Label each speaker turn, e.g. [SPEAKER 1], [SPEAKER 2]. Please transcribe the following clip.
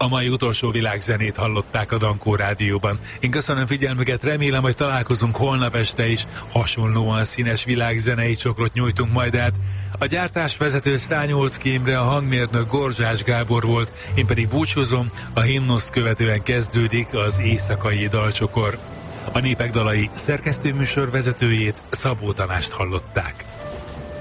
[SPEAKER 1] A mai utolsó világzenét hallották a Dankó Rádióban. Én köszönöm figyelmüket, remélem, hogy találkozunk holnap este is. Hasonlóan színes világzenei csokrot nyújtunk majd át. A gyártásvezető Szrányolczky Imre, a hangmérnök Gorzsás Gábor volt, én pedig búcsúzom, a himnuszt követően kezdődik az éjszakai dalcsokor. A Népek dalai szerkesztőműsor vezetőjét, Szabó Tamást hallották.